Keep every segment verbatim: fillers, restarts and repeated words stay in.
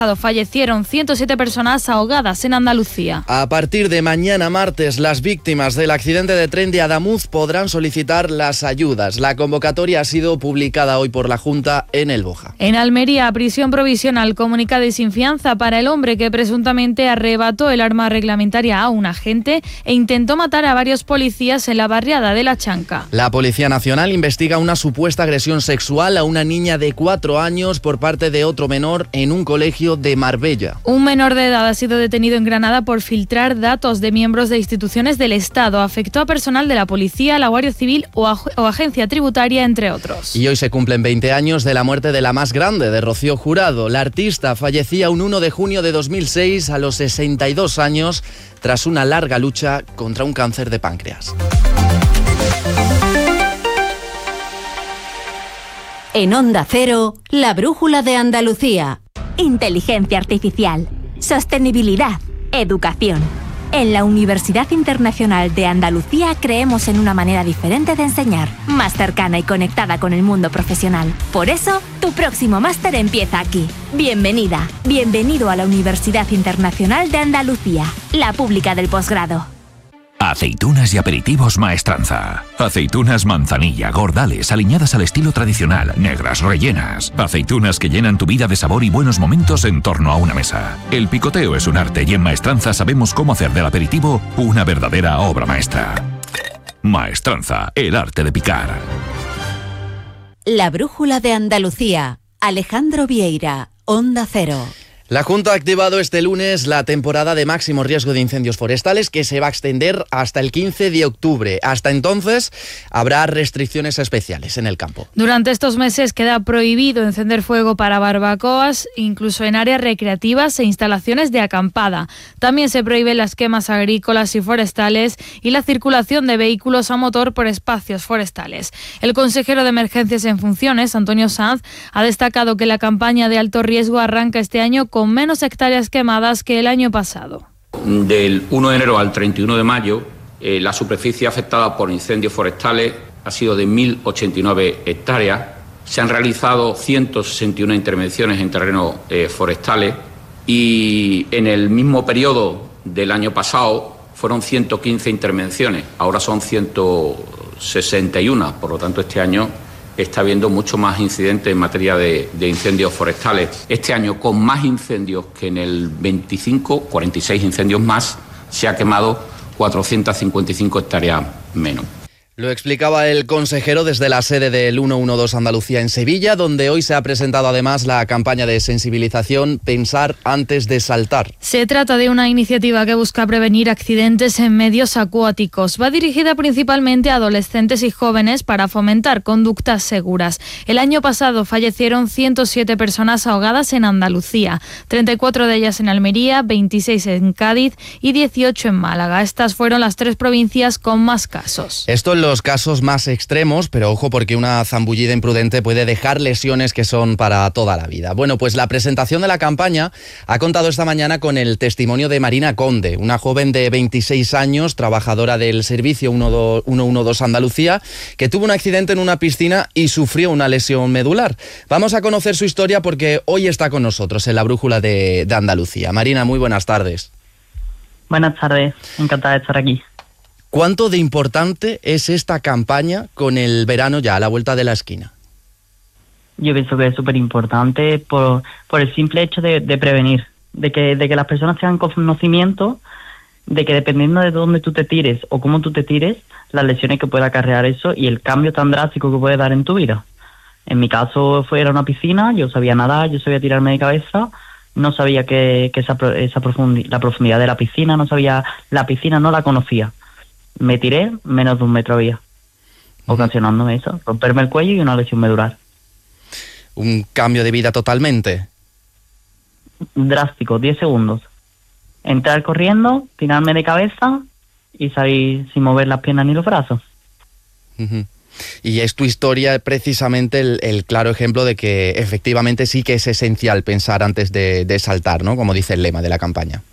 Fallecieron ciento siete personas ahogadas en Andalucía. A partir de mañana martes, las víctimas del accidente de tren de Adamuz podrán solicitar las ayudas. La convocatoria ha sido publicada hoy por la Junta en El Boja. En Almería, prisión provisional comunica de sin fianza para el hombre que presuntamente arrebató el arma reglamentaria a un agente e intentó matar a varios policías en la barriada de La Chanca. La Policía Nacional investiga una supuesta agresión sexual a una niña de cuatro años por parte de otro menor en un colegio de Marbella. Un menor de edad ha sido detenido en Granada por filtrar datos de miembros de instituciones del Estado. Afectó a personal de la policía, la Guardia Civil o, a, o agencia tributaria, entre otros. Y hoy se cumplen veinte años de la muerte de la más grande, de Rocío Jurado. La artista fallecía un uno de junio de dos mil seis a los sesenta y dos años tras una larga lucha contra un cáncer de páncreas. En Onda Cero, la brújula de Andalucía. Inteligencia artificial, sostenibilidad, educación. En la Universidad Internacional de Andalucía creemos en una manera diferente de enseñar, más cercana y conectada con el mundo profesional. Por eso, tu próximo máster empieza aquí. Bienvenida, bienvenido a la Universidad Internacional de Andalucía, la pública del posgrado. Aceitunas y aperitivos Maestranza. Aceitunas manzanilla, gordales, aliñadas al estilo tradicional, negras, rellenas. Aceitunas que llenan tu vida de sabor y buenos momentos en torno a una mesa. El picoteo es un arte y en Maestranza sabemos cómo hacer del aperitivo una verdadera obra maestra. Maestranza, el arte de picar. La brújula de Andalucía. Alejandro Vieira, Onda Cero. La Junta ha activado este lunes la temporada de máximo riesgo de incendios forestales, que se va a extender hasta el quince de octubre. Hasta entonces habrá restricciones especiales en el campo. Durante estos meses queda prohibido encender fuego para barbacoas, incluso en áreas recreativas e instalaciones de acampada. También se prohíben las quemas agrícolas y forestales y la circulación de vehículos a motor por espacios forestales. El consejero de Emergencias en funciones, Antonio Sanz, ha destacado que la campaña de alto riesgo arranca este año con con menos hectáreas quemadas que el año pasado. Del uno de enero al treinta y uno de mayo, eh, la superficie afectada por incendios forestales ha sido de mil ochenta y nueve hectáreas. Se han realizado ciento sesenta y una intervenciones en terrenos eh, forestales y en el mismo periodo del año pasado fueron ciento quince intervenciones, ahora son ciento sesenta y uno, por lo tanto este año está habiendo mucho más incidentes en materia de, de incendios forestales. Este año, con más incendios que en el veinticinco, cuarenta y seis incendios más, se ha quemado cuatrocientas cincuenta y cinco hectáreas menos. Lo explicaba el consejero desde la sede del ciento doce Andalucía en Sevilla, donde hoy se ha presentado además la campaña de sensibilización Pensar antes de saltar. Se trata de una iniciativa que busca prevenir accidentes en medios acuáticos. Va dirigida principalmente a adolescentes y jóvenes para fomentar conductas seguras. El año pasado fallecieron ciento siete personas ahogadas en Andalucía, treinta y cuatro de ellas en Almería, veintiséis en Cádiz y dieciocho en Málaga. Estas fueron las tres provincias con más casos. Esto en los casos más extremos, pero ojo porque una zambullida imprudente puede dejar lesiones que son para toda la vida. Bueno, pues la presentación de la campaña ha contado esta mañana con el testimonio de Marina Conde, una joven de veintiséis años, trabajadora del servicio ciento doce Andalucía, que tuvo un accidente en una piscina y sufrió una lesión medular. Vamos a conocer su historia porque hoy está con nosotros en la brújula de, de Andalucía. Marina, muy buenas tardes. Buenas tardes, encantada de estar aquí. ¿Cuánto de importante es esta campaña con el verano ya a la vuelta de la esquina? Yo pienso que es súper importante por, por el simple hecho de, de prevenir, de que, de que las personas tengan conocimiento de que dependiendo de dónde tú te tires o cómo tú te tires, las lesiones que puede acarrear eso y el cambio tan drástico que puede dar en tu vida. En mi caso fue era una piscina, yo sabía nadar, yo sabía tirarme de cabeza, no sabía que, que esa, esa profundi- la profundidad de la piscina, no sabía, la piscina no la conocía. Me tiré, menos de un metro había, ocasionándome eso, romperme el cuello y una lesión medular. Un cambio de vida totalmente. Drástico, diez segundos. Entrar corriendo, tirarme de cabeza y salir sin mover las piernas ni los brazos. Uh-huh. Y es tu historia precisamente el, el claro ejemplo de que efectivamente sí que es esencial pensar antes de, de saltar, ¿no? Como dice el lema de la campaña.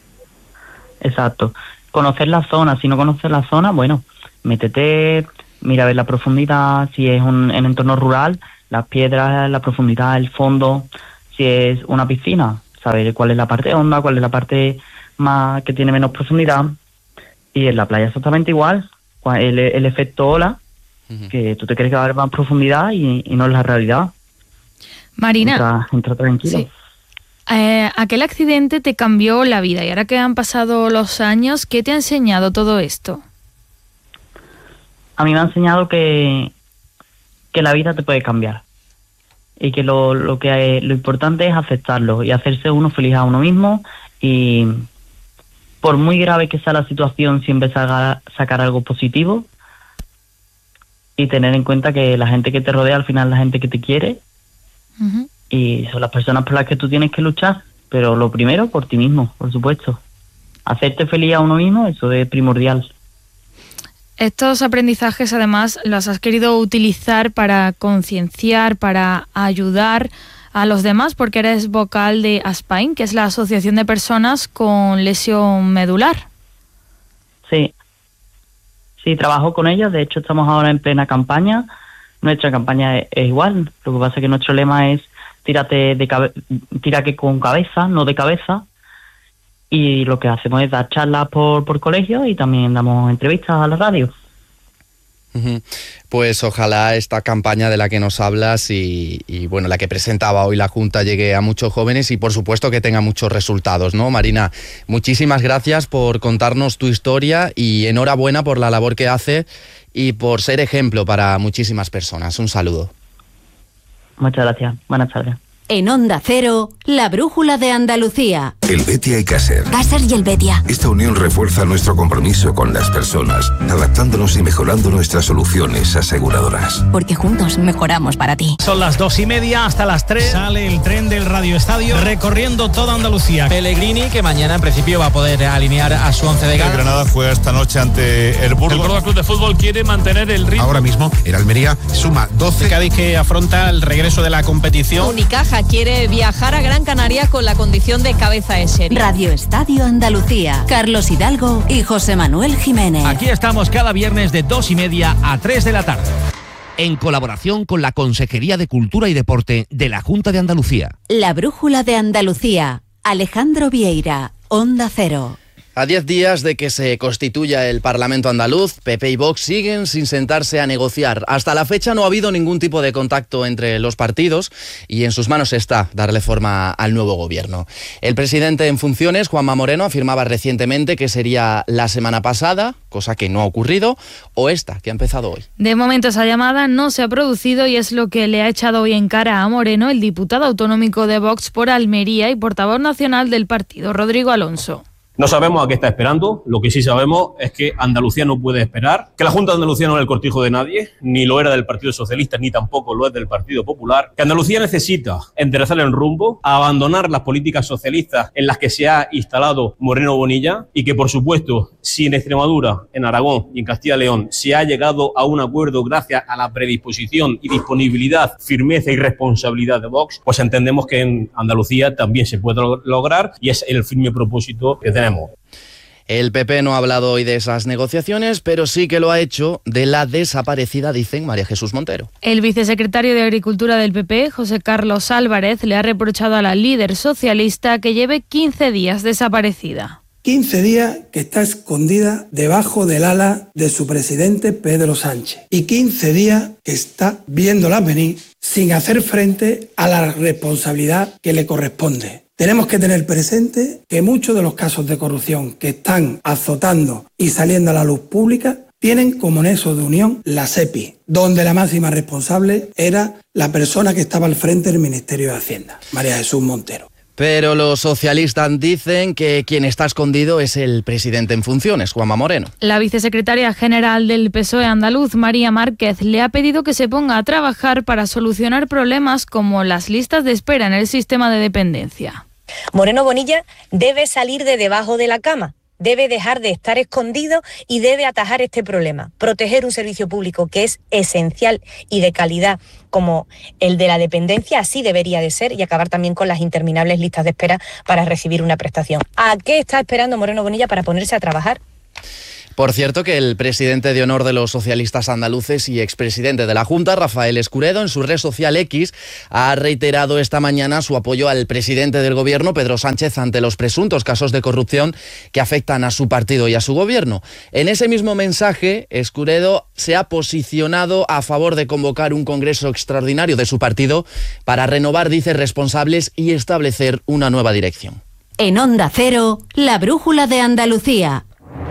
Exacto. Conocer la zona, si no conoces la zona, bueno, métete, mira a ver la profundidad, si es un en entorno rural, las piedras, la profundidad, el fondo, si es una piscina, saber cuál es la parte honda, cuál es la parte más que tiene menos profundidad. Y en la playa exactamente igual, el, el efecto ola, uh-huh. que tú te crees que va a haber más profundidad y, y no es la realidad. Marina, entra, entra tranquilo. Sí. Eh, aquel accidente te cambió la vida y ahora que han pasado los años, ¿qué te ha enseñado todo esto? A mí me ha enseñado que, que la vida te puede cambiar y que lo, lo que lo importante es aceptarlo y hacerse uno feliz a uno mismo, y por muy grave que sea la situación, siempre sacar, sacar algo positivo y tener en cuenta que la gente que te rodea al final es la gente que te quiere. Uh-huh. Y son las personas por las que tú tienes que luchar, pero lo primero por ti mismo, por supuesto. Hacerte feliz a uno mismo, eso es primordial. Estos aprendizajes además los has querido utilizar para concienciar, para ayudar a los demás, porque eres vocal de ASPAIN, que es la Asociación de Personas con Lesión Medular. Sí, sí, trabajo con ellos, de hecho estamos ahora en plena campaña. Nuestra campaña es, es igual, lo que pasa es que nuestro lema es tírate de cabe- tírate con cabeza, no de cabeza, y lo que hacemos es dar charlas por, por colegios y también damos entrevistas a la radio. Pues ojalá esta campaña de la que nos hablas y, y bueno, la que presentaba hoy la Junta llegue a muchos jóvenes y por supuesto que tenga muchos resultados, ¿no? Marina, muchísimas gracias por contarnos tu historia y enhorabuena por la labor que hace y por ser ejemplo para muchísimas personas. Un saludo. Muchas gracias. Buenas tardes. En Onda Cero, la brújula de Andalucía. El Betia y Caser. Caser y el Betia. Esta unión refuerza nuestro compromiso con las personas, adaptándonos y mejorando nuestras soluciones aseguradoras. Porque juntos mejoramos para ti. Son las dos y media, hasta las tres sale el tren del Radio Estadio recorriendo toda Andalucía. Pellegrini, que mañana en principio va a poder alinear a su once de gala. El Granada juega esta noche ante el Burgos. El Córdoba Club de Fútbol quiere mantener el ritmo. Ahora mismo el Almería suma doce. Cádiz, que afronta el regreso de la competición. Unicaja quiere viajar a Gran Canaria con la condición de cabeza de serie. Radio Estadio Andalucía. Carlos Hidalgo y José Manuel Jiménez. Aquí estamos cada viernes de dos y media a tres de la tarde. En colaboración con la Consejería de Cultura y Deporte de la Junta de Andalucía. La brújula de Andalucía. Alejandro Vieira, Onda Cero. A diez días de que se constituya el Parlamento andaluz, P P y Vox siguen sin sentarse a negociar. Hasta la fecha no ha habido ningún tipo de contacto entre los partidos y en sus manos está darle forma al nuevo gobierno. El presidente en funciones, Juanma Moreno, afirmaba recientemente que sería la semana pasada, cosa que no ha ocurrido, o esta, que ha empezado hoy. De momento esa llamada no se ha producido y es lo que le ha echado hoy en cara a Moreno el diputado autonómico de Vox por Almería y portavoz nacional del partido, Rodrigo Alonso. No sabemos a qué está esperando, lo que sí sabemos es que Andalucía no puede esperar, que la Junta de Andalucía no es el cortijo de nadie, ni lo era del Partido Socialista, ni tampoco lo es del Partido Popular, que Andalucía necesita enderezar el rumbo, abandonar las políticas socialistas en las que se ha instalado Moreno Bonilla y que, por supuesto, si en Extremadura, en Aragón y en Castilla y León se ha llegado a un acuerdo gracias a la predisposición y disponibilidad, firmeza y responsabilidad de Vox, pues entendemos que en Andalucía también se puede lograr y es el firme propósito que tenemos. El P P no ha hablado hoy de esas negociaciones, pero sí que lo ha hecho de la desaparecida, dicen, María Jesús Montero. El vicesecretario de Agricultura del P P, José Carlos Álvarez, le ha reprochado a la líder socialista que lleve quince días desaparecida. quince días que está escondida debajo del ala de su presidente Pedro Sánchez y quince días que está viéndola venir sin hacer frente a la responsabilidad que le corresponde. Tenemos que tener presente que muchos de los casos de corrupción que están azotando y saliendo a la luz pública tienen como nexo de unión la SEPI, donde la máxima responsable era la persona que estaba al frente del Ministerio de Hacienda, María Jesús Montero. Pero los socialistas dicen que quien está escondido es el presidente en funciones, Juanma Moreno. La vicesecretaria general del P S O E andaluz, María Márquez, le ha pedido que se ponga a trabajar para solucionar problemas como las listas de espera en el sistema de dependencia. Moreno Bonilla debe salir de debajo de la cama. Debe dejar de estar escondido y debe atajar este problema, proteger un servicio público que es esencial y de calidad como el de la dependencia, así debería de ser, y acabar también con las interminables listas de espera para recibir una prestación. ¿A qué está esperando Moreno Bonilla para ponerse a trabajar? Por cierto, que el presidente de honor de los socialistas andaluces y expresidente de la Junta, Rafael Escuredo, en su red social X, ha reiterado esta mañana su apoyo al presidente del gobierno, Pedro Sánchez, ante los presuntos casos de corrupción que afectan a su partido y a su gobierno. En ese mismo mensaje, Escuredo se ha posicionado a favor de convocar un congreso extraordinario de su partido para renovar, dice, responsables y establecer una nueva dirección. En Onda Cero, la brújula de Andalucía.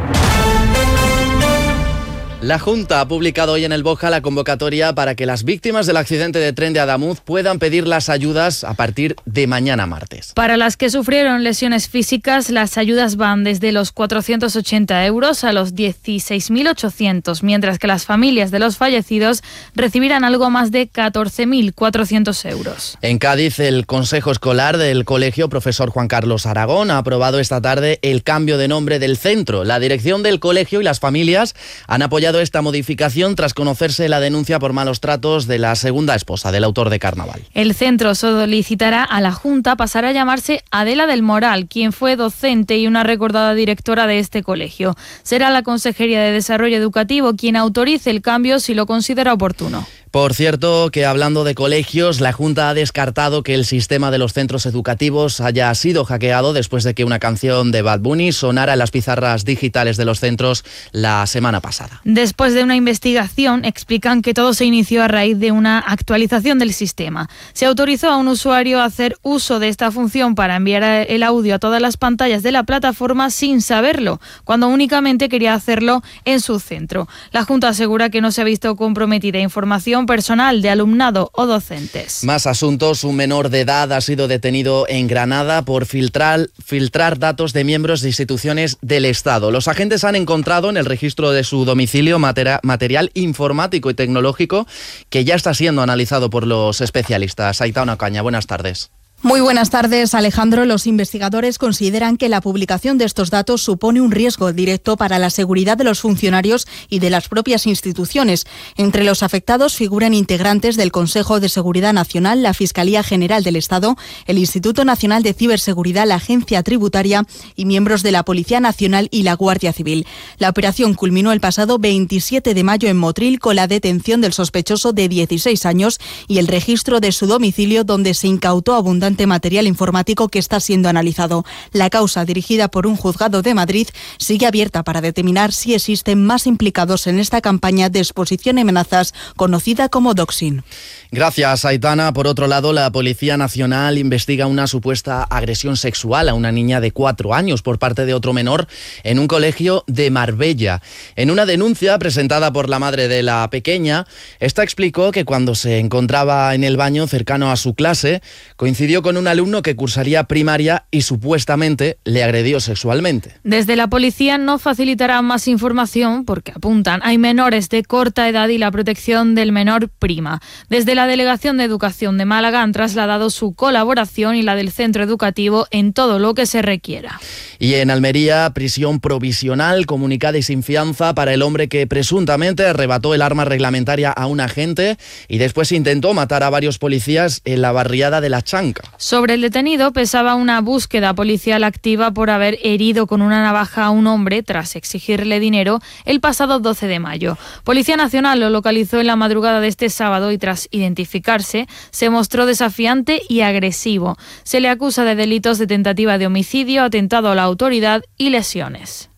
La Junta ha publicado hoy en el Boja la convocatoria para que las víctimas del accidente de tren de Adamuz puedan pedir las ayudas a partir de mañana martes. Para las que sufrieron lesiones físicas, las ayudas van desde los cuatrocientos ochenta euros a los dieciséis mil ochocientos, mientras que las familias de los fallecidos recibirán algo más de catorce mil cuatrocientos euros. En Cádiz, el Consejo Escolar del Colegio Profesor Juan Carlos Aragón ha aprobado esta tarde el cambio de nombre del centro. La dirección del colegio y las familias han apoyado esta modificación tras conocerse la denuncia por malos tratos de la segunda esposa del autor de Carnaval. El centro solicitará a la Junta pasar a llamarse Adela del Moral, quien fue docente y una recordada directora de este colegio. Será la Consejería de Desarrollo Educativo quien autorice el cambio si lo considera oportuno. Por cierto, que hablando de colegios, la Junta ha descartado que el sistema de los centros educativos haya sido hackeado después de que una canción de Bad Bunny sonara en las pizarras digitales de los centros la semana pasada. Después de una investigación, explican que todo se inició a raíz de una actualización del sistema. Se autorizó a un usuario a hacer uso de esta función para enviar el audio a todas las pantallas de la plataforma sin saberlo, cuando únicamente quería hacerlo en su centro. La Junta asegura que no se ha visto comprometida información personal de alumnado o docentes. Más asuntos. Un menor de edad ha sido detenido en Granada por filtrar, filtrar datos de miembros de instituciones del Estado. Los agentes han encontrado en el registro de su domicilio matera, material informático y tecnológico que ya está siendo analizado por los especialistas. Aitana Ocaña, buenas tardes. Muy buenas tardes, Alejandro. Los investigadores consideran que la publicación de estos datos supone un riesgo directo para la seguridad de los funcionarios y de las propias instituciones. Entre los afectados figuran integrantes del Consejo de Seguridad Nacional, la Fiscalía General del Estado, el Instituto Nacional de Ciberseguridad, la Agencia Tributaria y miembros de la Policía Nacional y la Guardia Civil. La operación culminó el pasado veintisiete de mayo en Motril con la detención del sospechoso de dieciséis años y el registro de su domicilio, donde se incautó abundante material informático que está siendo analizado. La causa, dirigida por un juzgado de Madrid, sigue abierta para determinar si existen más implicados en esta campaña de exposición a amenazas conocida como doxing. Gracias, Aitana. Por otro lado, la Policía Nacional investiga una supuesta agresión sexual a una niña de cuatro años por parte de otro menor en un colegio de Marbella. En una denuncia presentada por la madre de la pequeña, esta explicó que cuando se encontraba en el baño cercano a su clase, coincidió con un alumno que cursaría primaria y supuestamente le agredió sexualmente. Desde la policía no facilitarán más información porque apuntan hay menores de corta edad y la protección del menor prima. Desde la Delegación de Educación de Málaga han trasladado su colaboración y la del centro educativo en todo lo que se requiera. Y en Almería, prisión provisional, comunicada y sin fianza para el hombre que presuntamente arrebató el arma reglamentaria a un agente y después intentó matar a varios policías en la barriada de La Chanca. Sobre el detenido pesaba una búsqueda policial activa por haber herido con una navaja a un hombre tras exigirle dinero el pasado doce de mayo. Policía Nacional lo localizó en la madrugada de este sábado y tras identificarse se mostró desafiante y agresivo. Se le acusa de delitos de tentativa de homicidio, atentado a la autoridad y lesiones.